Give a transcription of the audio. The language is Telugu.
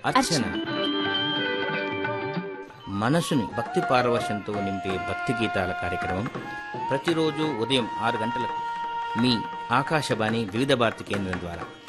అర్చన మనసుని భక్తి పారవశ్యంతో నింపే భక్తి గీతాల కార్యక్రమం ప్రతిరోజు ఉదయం 6 గంటలకు మీ ఆకాశవాణి వివిధ భారతి కేంద్రం ద్వారా